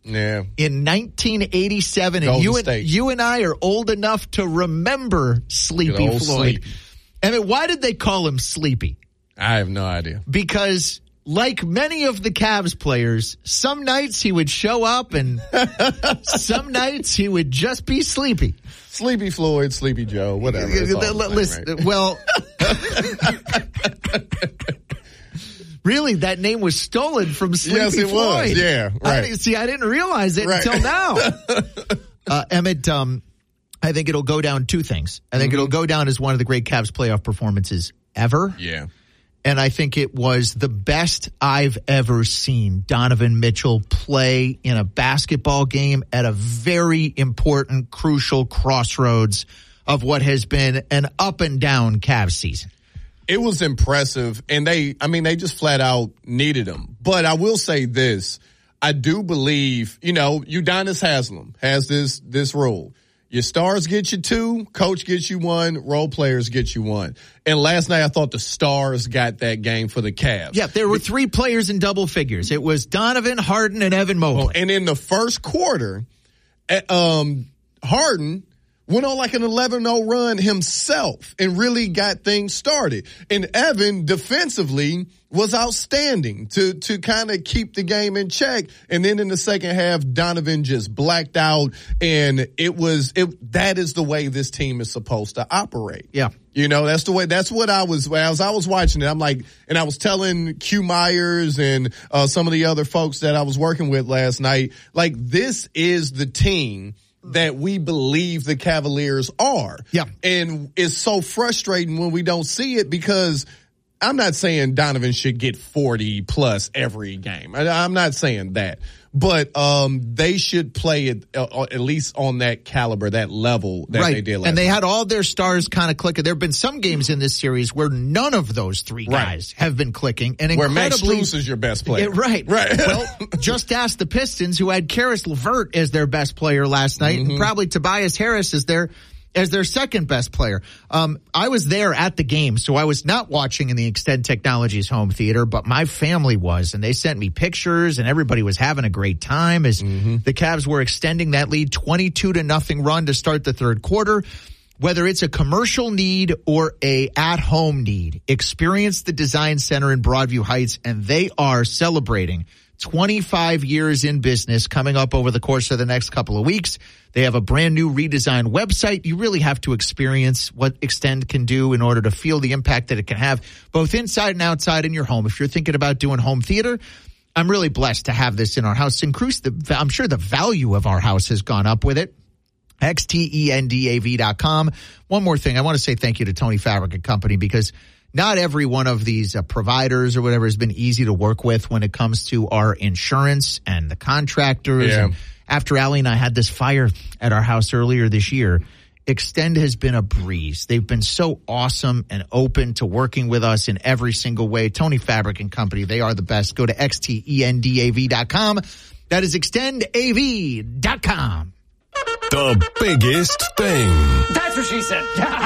Yeah. In 1987, and you and I are old enough to remember Sleepy Floyd. Sleepy. I mean, why did they call him Sleepy? I have no idea. Because like many of the Cavs players, some nights he would show up and some nights he would just be sleepy. Sleepy Floyd, Sleepy Joe, whatever. Listen, well, really, that name was stolen from Sleepy Floyd. Yes, it Floyd. was. Yeah, right. I didn't realize it until now. Emmett, I think it'll go down two things. I think it'll go down as one of the great Cavs playoff performances ever. Yeah. And I think it was the best I've ever seen Donovan Mitchell play in a basketball game at a very important, crucial crossroads of what has been an up and down Cavs season. It was impressive, and they just flat out needed him. But I will say this. I do believe, Udonis Haslem has this rule. Your stars get you 2, coach gets you 1, role players get you 1. And last night I thought the stars got that game for the Cavs. Yeah, there were 3 players in double figures. It was Donovan, Harden, and Evan Mobley. And in the first quarter, Harden went on like an 11-0 run himself and really got things started. And Evan defensively was outstanding to kind of keep the game in check. And then in the second half, Donovan just blacked out, and that is the way this team is supposed to operate. Yeah. That's what I was watching it. I'm like, and I was telling Q Myers and some of the other folks that I was working with last night, like, this is the team that we believe the Cavaliers are. Yeah. And it's so frustrating when we don't see it, because I'm not saying Donovan should get 40 plus every game. I'm not saying that. But they should play it at least on that caliber, that level that they did last And they night. had all their stars kind of clicking. There have been some games in this series where none of those 3 guys have been clicking. And where Max Strus is your best player. Right. Well, just ask the Pistons, who had Karis LeVert as their best player last night, and probably Tobias Harris as their second best player. I was there at the game, so I was not watching in the Extend Technologies home theater, but my family was, and they sent me pictures, and everybody was having a great time as the Cavs were extending that lead 22-0 run to start the third quarter. Whether it's a commercial need or a at-home need, experience the Design Center in Broadview Heights, and they are celebrating 25 years in business coming up over the course of the next couple of weeks. They have a brand new redesigned website. You really have to experience what Extend can do in order to feel the impact that it can have both inside and outside in your home. If you're thinking about doing home theater, I'm really blessed to have this in our house. I'm sure the value of our house has gone up with it. XTENDAV.com. One more thing. I want to say thank you to Tony Fabric and Company, because not every one of these providers or whatever has been easy to work with when it comes to our insurance and the contractors. Yeah. And after Allie and I had this fire at our house earlier this year, Extend has been a breeze. They've been so awesome and open to working with us in every single way. Tony Fabric and Company, they are the best. Go to XTENDAV.com. That is extendav.com. The biggest thing. That's what she said.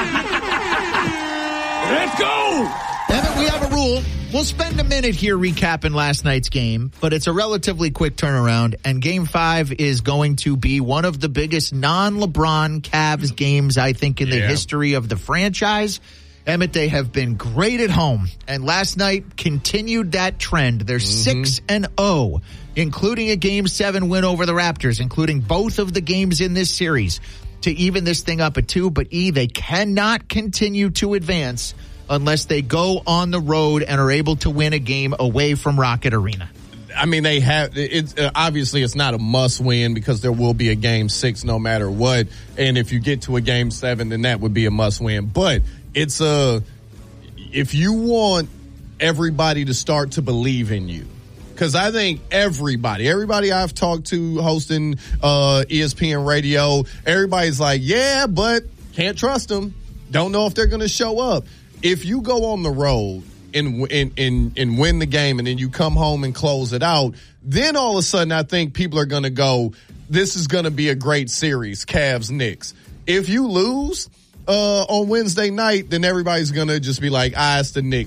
Let's go! Evan, we have a rule. We'll spend a minute here recapping last night's game, but it's a relatively quick turnaround, and Game 5 is going to be one of the biggest non-LeBron Cavs games, I think, in the history of the franchise. Emmett, they have been great at home, and last night continued that trend. They're 6-0, including a Game 7 win over the Raptors, including both of the games in this series, to even this thing up at 2. But they cannot continue to advance unless they go on the road and are able to win a game away from Rocket Arena. I mean, they have. It's obviously it's not a must win, because there will be a Game 6 no matter what, and if you get to a Game 7, then that would be a must win. But it's if you want everybody to start to believe in you, because I think everybody I've talked to hosting ESPN radio, everybody's like, yeah, but can't trust them. Don't know if they're going to show up. If you go on the road and win the game, and then you come home and close it out, then all of a sudden I think people are going to go, this is going to be a great series, Cavs-Knicks. If you lose on Wednesday night, then everybody's going to just be like, it's the Knicks.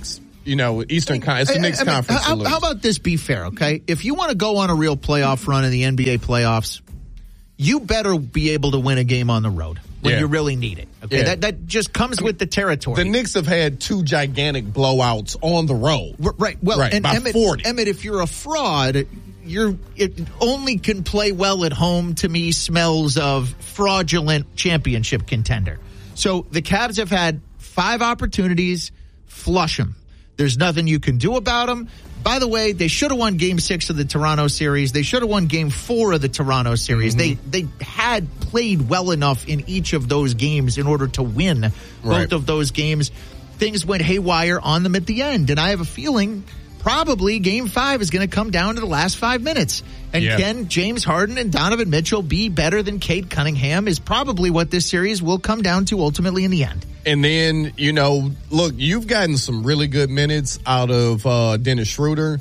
Eastern Conference. It's the Knicks conference. How about this be fair, okay? If you want to go on a real playoff run in the NBA playoffs, you better be able to win a game on the road when you really need it. Okay, that just comes with the territory. The Knicks have had 2 gigantic blowouts on the road. Right. Well, and by 40. Emmett, if you're a fraud, it only can play well at home. To me, smells of fraudulent championship contender. So the Cavs have had 5 opportunities. Flush them. There's nothing you can do about them. By the way, they should have won Game 6 of the Toronto series. They should have won Game 4 of the Toronto series. Mm-hmm. They had played well enough in each of those games in order to win both of those games. Things went haywire on them at the end, and I have a feeling probably Game 5 is going to come down to the last 5 minutes. And can James Harden and Donovan Mitchell be better than Cade Cunningham is probably what this series will come down to ultimately in the end. And then, look, you've gotten some really good minutes out of Dennis Schroeder.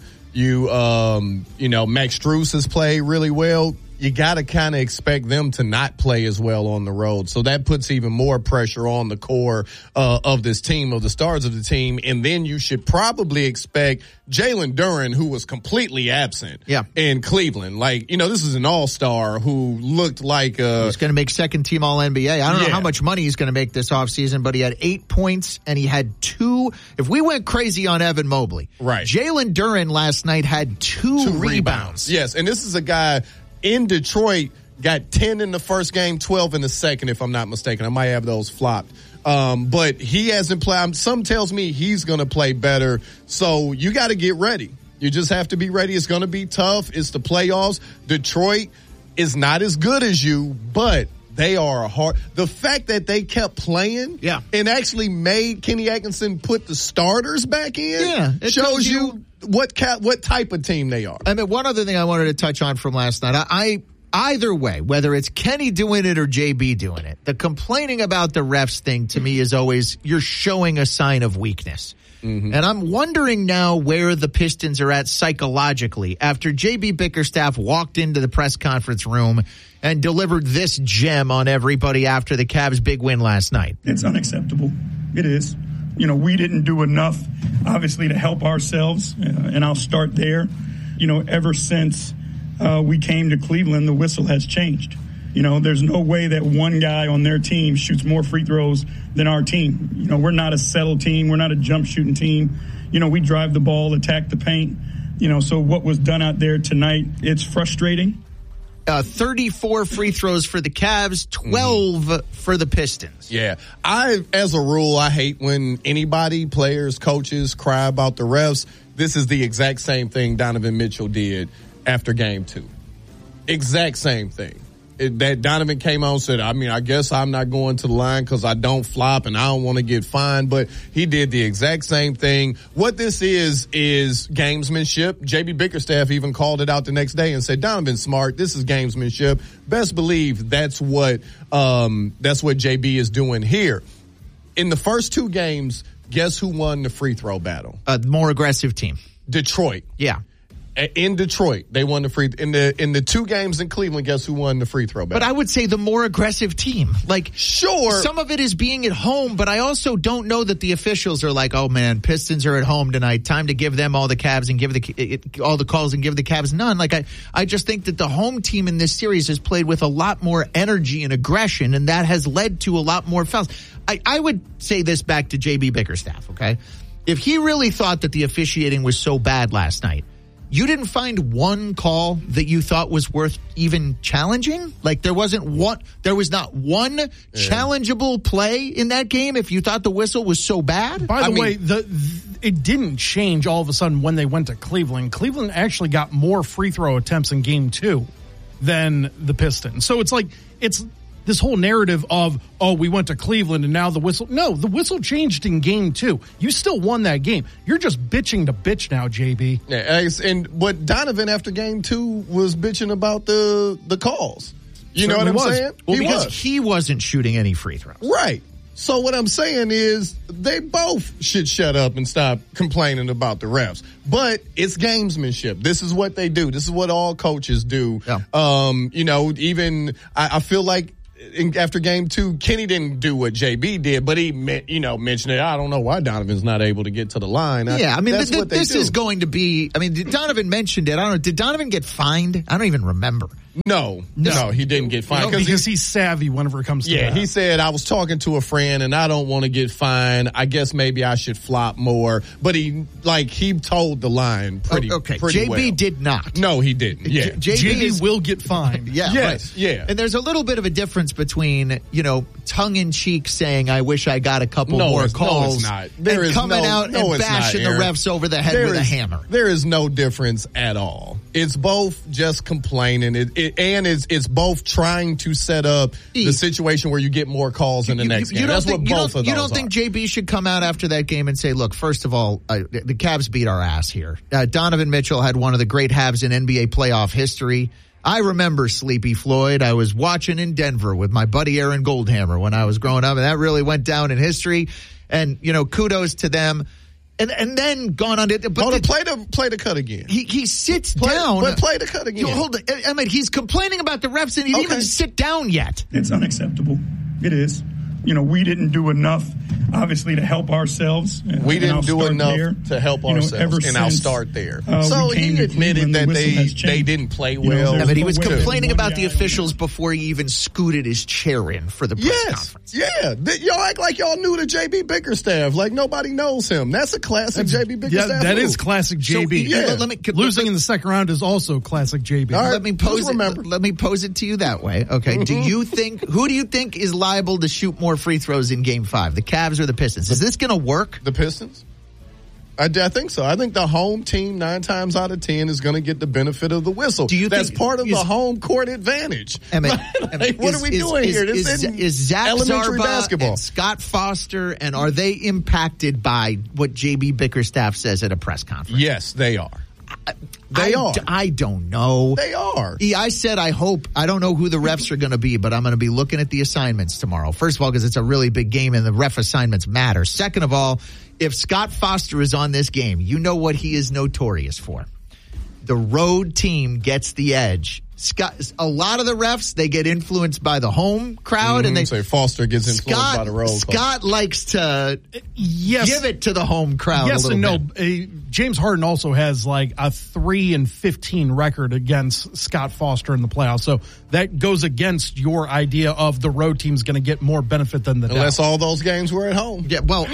Max Strus has played really well. You got to kind of expect them to not play as well on the road. So that puts even more pressure on the core of this team, of the stars of the team. And then you should probably expect Jalen Duren, who was completely absent in Cleveland. This is an all-star who looked like he's going to make second-team All-NBA. I don't know how much money he's going to make this offseason, but he had 8 points, and he had 2. If we went crazy on Evan Mobley, Jalen Duren last night had 2 rebounds. Yes, and this is a guy in Detroit, got 10 in the first game, 12 in the second, if I'm not mistaken. I might have those flopped. But he hasn't played. Some tells me he's going to play better. So you got to get ready. You just have to be ready. It's going to be tough. It's the playoffs. Detroit is not as good as you, but they are hard. The fact that they kept playing and actually made Kenny Atkinson put the starters back in shows you what type of team they are. I mean, one other thing I wanted to touch on from last night, either way, whether it's Kenny doing it or JB doing it, the complaining about the refs thing to me is always you're showing a sign of weakness. Mm-hmm. And I'm wondering now where the Pistons are at psychologically after JB Bickerstaff walked into the press conference room and delivered this gem on everybody after the Cavs' big win last night. It's unacceptable. It is. We didn't do enough, obviously, to help ourselves, and I'll start there. Ever since we came to Cleveland, the whistle has changed. There's no way that one guy on their team shoots more free throws than our team. We're not a settle team. We're not a jump shooting team. We drive the ball, attack the paint. So what was done out there tonight, it's frustrating. 34 free throws for the Cavs, 12 for the Pistons. Yeah. As a rule, I hate when anybody, players, coaches, cry about the refs. This is the exact same thing Donovan Mitchell did after Game 2. Exact same thing. That Donovan came on and said, I guess I'm not going to the line because I don't flop and I don't want to get fined, but he did the exact same thing. What this is gamesmanship. JB Bickerstaff even called it out the next day and said, Donovan's smart. This is gamesmanship. Best believe that's what JB is doing here. In the first 2 games, guess who won the free throw battle? A more aggressive team. Detroit. Yeah. In Detroit, they won the free in the 2 games in Cleveland. Guess who won the free throw battle? But I would say the more aggressive team. Sure, some of it is being at home, but I also don't know that the officials are like, oh man, Pistons are at home tonight. Time to give them all the Cavs and give all the calls and give the Cavs none. I just think that the home team in this series has played with a lot more energy and aggression, and that has led to a lot more fouls. I would say this back to JB Bickerstaff. Okay, if he really thought that the officiating was so bad last night, you didn't find one call that you thought was worth even challenging? There was not one challengeable play in that game if you thought the whistle was so bad? By the way, it didn't change all of a sudden when they went to Cleveland. Cleveland actually got more free throw attempts in Game 2 than the Pistons. So it's this whole narrative of, we went to Cleveland and now the whistle. No, the whistle changed in Game 2. You still won that game. You're just bitching to bitch now, JB. Yeah, and what Donovan after Game 2 was bitching about the calls. You know what I'm saying? Well, because he wasn't shooting any free throws. Right. So what I'm saying is they both should shut up and stop complaining about the refs. But it's gamesmanship. This is what they do. This is what all coaches do. Yeah. I feel like after game 2, Kenny didn't do what JB did, but he mentioned it. I don't know why Donovan's not able to get to the line. Yeah, I mean, that's what this do. is going to be. I mean, Donovan mentioned it. I don't know. Did Donovan get fined? I don't even remember. No, he didn't get fined because he's savvy whenever it comes to that. He said, I was talking to a friend and I don't want to get fined. I guess maybe I should flop more. But he told the line pretty JB well. did not. No, he didn't. Yeah. JB will get fined. Yeah. Yes. Right. Yeah. And there's a little bit of a difference between, tongue in cheek saying, I wish I got a couple more calls. No, it's not. And coming out and bashing the refs over the head with a hammer. There is no difference at all. It's both just complaining and it's both trying to set up the situation where you get more calls in the next game. That's what both of those are. You don't think JB should come out after that game and say, look, first of all, the Cavs beat our ass here. Donovan Mitchell had one of the great halves in NBA playoff history. I remember Sleepy Floyd. I was watching in Denver with my buddy Aaron Goldhammer when I was growing up, and that really went down in history. And, kudos to them. And then gone on it. But play the cut again. He sits down. But play the cut again. Hold it. I mean, he's complaining about the refs and he didn't even sit down yet. It's unacceptable. It is. We didn't do enough, obviously, to help ourselves. We didn't do enough to help ourselves, and I'll start there. So he admitted that they didn't play well. But he was complaining about the officials before he even scooted his chair in for the press conference. Yeah. Y'all act like y'all knew the J.B. Bickerstaff, like nobody knows him. That's a classic J.B. Bickerstaff. Yeah, that is classic JB. Losing in the second round is also classic JB. All right, let me pose it to you that way. Okay. Mm-hmm. Who do you think is liable to shoot more free throws in Game 5, the Cavs or the Pistons? Is this going to work? The Pistons? I think so. I think the home team 9 times out of 10 is going to get the benefit of the whistle. That's part of the home court advantage. What are we doing here? Is Zach elementary Zarba basketball and Scott Foster, and are they impacted by what J.B. Bickerstaff says at a press conference? Yes, they are. I don't know. They are. I said I hope. I don't know who the refs are going to be, but I'm going to be looking at the assignments tomorrow. First of all, because it's a really big game and the ref assignments matter. Second of all, if Scott Foster is on this game, you know what he is notorious for. The road team gets the edge. A lot of the refs, they get influenced by the home crowd, and they say Foster gets influenced by the road. Scott likes to give it to the home crowd. Yes a little bit. James Harden also has like a 3-15 record against Scott Foster in the playoffs, so that goes against your idea of the road team's going to get more benefit than the unless all those games were at home. Yeah, well,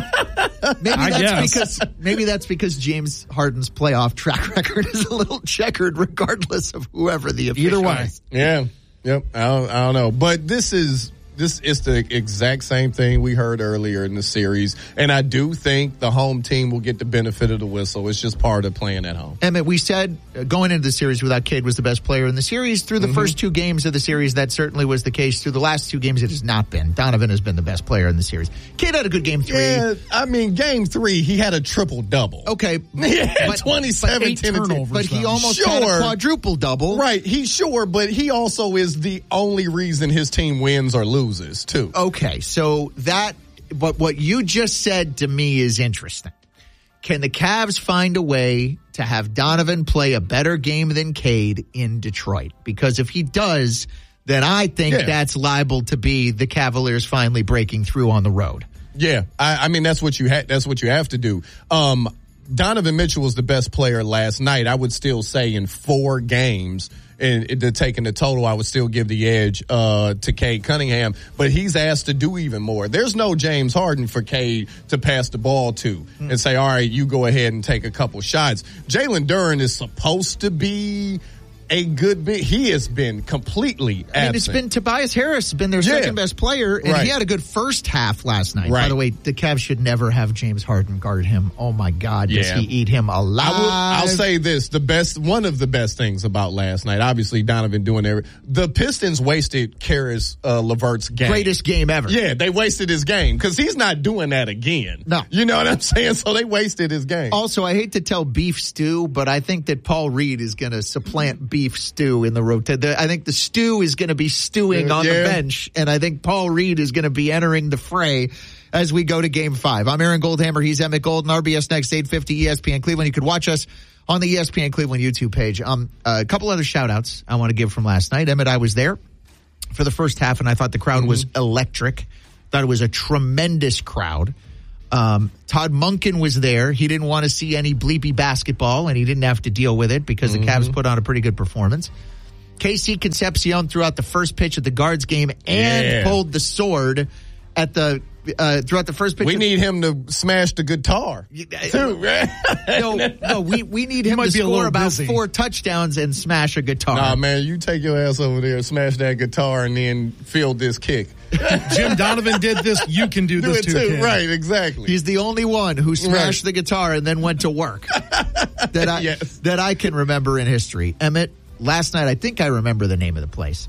maybe that's because James Harden's playoff track record is a little checkered, regardless of whoever the official either way. is. Yeah, yep. I don't know, but this is the exact same thing we heard earlier in the series, and I do think the home team will get the benefit of the whistle. It's just part of playing at home. Emmett, we said going into the series we thought Cade was the best player in the series. Through the first 2 games of the series, that certainly was the case. Through the last 2 games, it has not been. Donovan has been the best player in the series. Cade had a good game 3. Yeah, I mean, game 3, he had a triple-double. Okay. Yeah, 27, 10, turnovers. But he almost had a quadruple-double. Right, but he also is the only reason his team wins or loses, too. Okay, so what you just said to me is interesting. Can the Cavs find a way to have Donovan play a better game than Cade in Detroit? Because if he does, then I think that's liable to be the Cavaliers finally breaking through on the road. Yeah, I mean that's what you have to do. Donovan Mitchell was the best player last night. I would still say in 4 games. And taking the total, I would still give the edge to Cade Cunningham, but he's asked to do even more. There's no James Harden for Cade to pass the ball to and say, all right, you go ahead and take a couple shots. Jalen Duren is supposed to be a good bit. He has been completely absent. I mean, it's been Tobias Harris, been their second best player, and he had a good first half last night. By the way, the Cavs should never have James Harden guard him. Oh my God, does he eat him alive? I'll say this: one of the best things about last night, obviously Donovan doing everything. The Pistons wasted Karis LeVert's game, greatest game ever. Yeah, they wasted his game because he's not doing that again. No, you know what I'm saying? So they wasted his game. Also, I hate to tell Beef Stew, but I think that Paul Reed is going to supplant Beef Stew in the rotation. I think the stew is going to be stewing on the bench, and I think Paul Reed is going to be entering the fray as we go to Game 5. I'm Aaron Goldhammer. He's Emmett Golden. RBS Next, 850 ESPN Cleveland. You could watch us on the ESPN Cleveland YouTube page. A couple other shout-outs I want to give from last night. Emmett, I was there. for the first half, and I thought the crowd was electric. Thought it was a tremendous crowd. Todd Monken was there. He didn't want to see any bleepy basketball, and he didn't have to deal with it because the Cavs put on a pretty good performance. KC Concepcion threw out the first pitch at the Guards game and pulled the sword at the throughout the first pitch. We need him to smash the guitar too, right? No, we need him to score about 4 touchdowns and smash a guitar. Nah, man, you take your ass over there, smash that guitar, and then field this kick. Jim Donovan did this. You can do this it too. kid. Right, exactly. He's the only one who smashed the guitar and then went to work that I can remember in history. Emmett, last night, I think I remember the name of the place.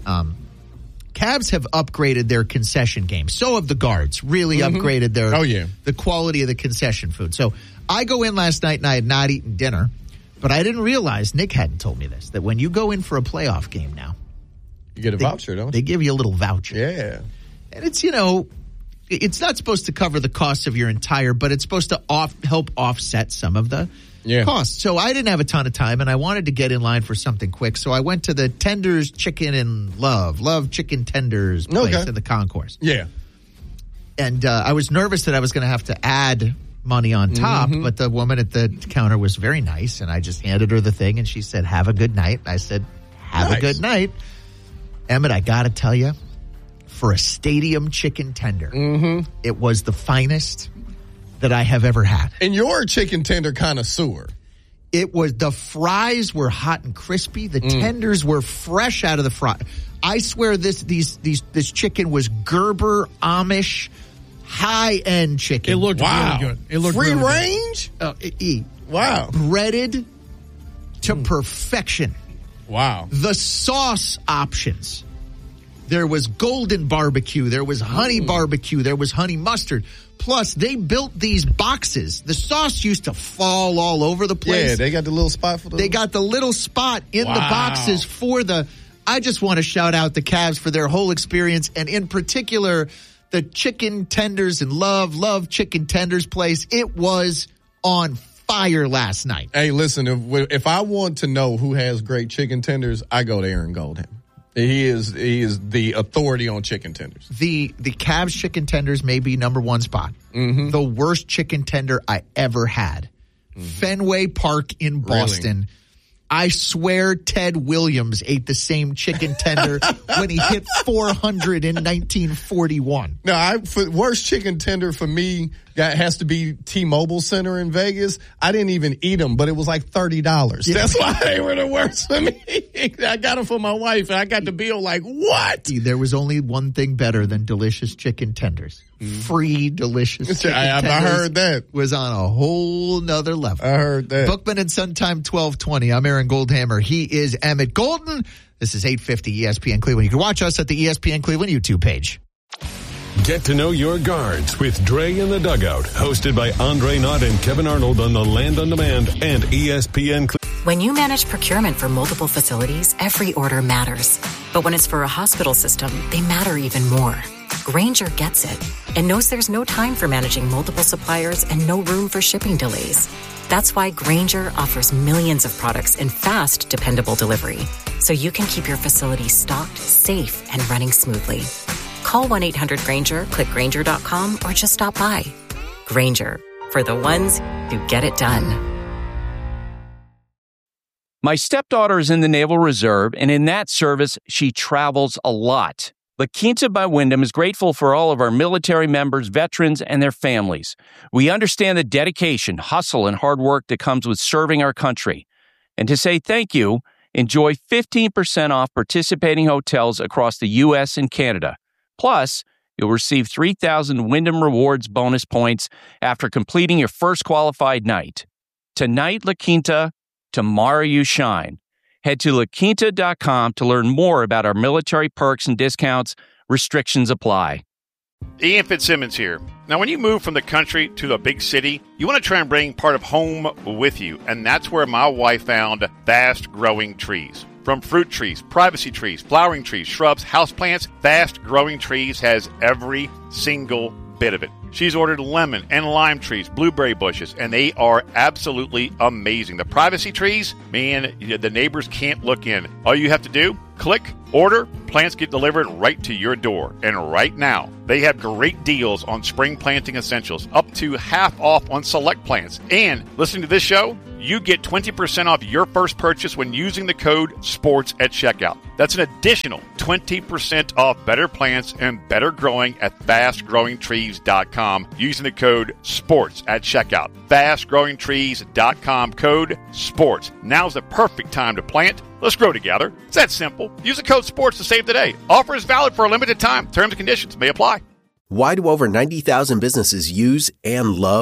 Cavs have upgraded their concession game. So have the Guards. Really upgraded the quality of the concession food. So I go in last night and I had not eaten dinner, but I didn't realize, Nick hadn't told me this, that when you go in for a playoff game now, you get a voucher, don't you? They give you a little voucher. Yeah. And it's, it's not supposed to cover the cost of your entire, but it's supposed to help offset some of the costs. So I didn't have a ton of time, and I wanted to get in line for something quick. So I went to the Tenders Chicken and Love Chicken Tenders place in the concourse. Yeah. And I was nervous that I was going to have to add money on top, but the woman at the counter was very nice, and I just handed her the thing, and she said, "Have a good night." I said, "Have a good night." Emmett, I got to tell you, for a stadium chicken tender, it was the finest that I have ever had. And you're a chicken tender connoisseur. It was, the fries were hot and crispy. The tenders were fresh out of the fry. I swear this chicken was Gerber Amish high-end chicken. It looked really good. It looked free really range? Wow. Breaded to perfection. Wow. The sauce options. There was golden barbecue. There was honey barbecue. There was honey mustard. Plus, they built these boxes. The sauce used to fall all over the place. Yeah, they got the little spot for those? They got the little spot in the boxes for the... I just want to shout out the Cavs for their whole experience, and in particular, the Chicken Tenders and Love Chicken Tenders place. It was on fire last night. Hey, listen, if I want to know who has great chicken tenders, I go to Aaron Goldhammer. He is the authority on chicken tenders. The Cavs chicken tenders may be number one spot. The worst chicken tender I ever had. Fenway Park in Boston. Really? I swear Ted Williams ate the same chicken tender when he hit 400 in 1941. No, worst chicken tender for me has to be T-Mobile Center in Vegas. I didn't even eat them, but it was like $30. Yeah. That's why they were the worst for me. I got them for my wife, and I got the bill like, what? There was only one thing better than delicious chicken tenders. Free delicious chicken tenders. I heard that. Was on a whole nother level. I heard that. Bookman and Suntime 1220. I'm Aaron Goldhammer. He is Emmett Golden. This is 850 ESPN Cleveland. You can watch us at the ESPN Cleveland YouTube page. Get to know your Guards with Dre in the Dugout, hosted by Andre Knott and Kevin Arnold on the Land on Demand and ESPN Cleveland. When you manage procurement for multiple facilities, every order matters. But when it's for a hospital system, they matter even more. Grainger gets it and knows there's no time for managing multiple suppliers and no room for shipping delays. That's why Grainger offers millions of products in fast, dependable delivery, so you can keep your facility stocked, safe, and running smoothly. Call 1-800-GRAINGER, click Grainger.com, or just stop by. Grainger, for the ones who get it done. My stepdaughter is in the Naval Reserve, and in that service, she travels a lot. La Quinta by Wyndham is grateful for all of our military members, veterans, and their families. We understand the dedication, hustle, and hard work that comes with serving our country. And to say thank you, enjoy 15% off participating hotels across the U.S. and Canada. Plus, you'll receive 3,000 Wyndham Rewards bonus points after completing your first qualified night. Tonight, La Quinta, tomorrow you shine. Head to LaQuinta.com to learn more about our military perks and discounts. Restrictions apply. Ian Fitzsimmons here. Now, when you move from the country to a big city, you want to try and bring part of home with you, and that's where my wife found Fast Growing Trees. From fruit trees, privacy trees, flowering trees, shrubs, houseplants, Fast Growing Trees has every single bit of it. She's ordered lemon and lime trees, blueberry bushes, and they are absolutely amazing. The privacy trees, man, the neighbors can't look in. All you have to do, click, order, plants get delivered right to your door. And right now, they have great deals on spring planting essentials, up to half off on select plants. And listening to this show, you get 20% off your first purchase when using the code SPORTS at checkout. That's an additional 20% off better plants and better growing at fastgrowingtrees.com using the code SPORTS at checkout. Fastgrowingtrees.com code SPORTS. Now's the perfect time to plant. Let's grow together. It's that simple. Use the code SPORTS to save today. Offer is valid for a limited time. Terms and conditions may apply. Why do over 90,000 businesses use and love